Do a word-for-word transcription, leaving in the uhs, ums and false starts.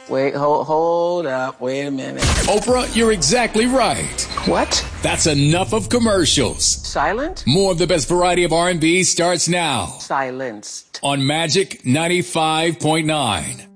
Wait, hold, hold up. Wait a minute. Oprah, you're exactly right. What? That's enough of commercials. Silent? More of the best variety of R and B starts now. Silenced. On Magic ninety-five point nine.